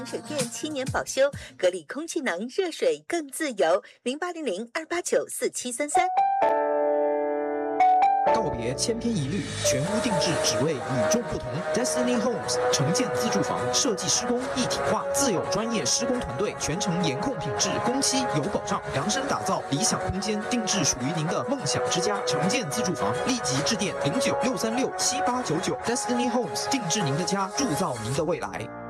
水电7年保修，格力空气能热水更自由。0800-289-4733。 告别千篇一律，全屋定制，只为与众不同。Destiny Homes 城建自住房设计施工一体化，自有专业施工团队，全程严控品质，工期有保障，量身打造理想空间，定制属于您的梦想之家。城建自住房，立即致电0963678899。Destiny Homes 定制您的家，铸造您的未来。